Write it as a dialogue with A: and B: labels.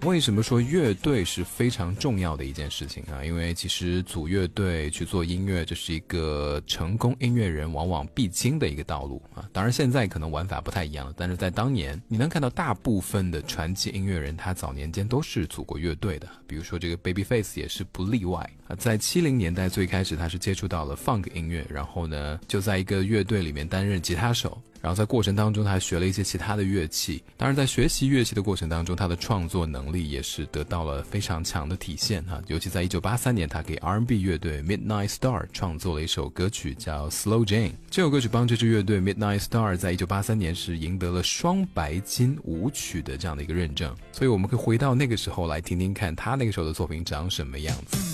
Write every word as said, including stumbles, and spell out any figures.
A: 为什么说乐队是非常重要的一件事情啊？因为其实组乐队去做音乐，这是一个成功音乐人往往必经的一个道路啊。当然现在可能玩法不太一样了，但是在当年你能看到大部分的传奇音乐人他早年间都是组过乐队的，比如说这个 Babyface 也是不例外啊。在七零年代最开始他是接触到了 funk 音乐，然后呢就在一个乐队里面担任吉他手，然后在过程当中他还学了一些其他的乐器。当然在学习乐器的过程当中，他的创作能力也是得到了非常强的体现哈。尤其在一九八三年他给 R and B 乐队 Midnight Star 创作了一首歌曲叫 Slow Jane， 这首歌曲帮这支乐队 Midnight Star 在一九八三年是赢得了双白金舞曲的这样的一个认证，所以我们可以回到那个时候来听听看他那个时候的作品长什么样子。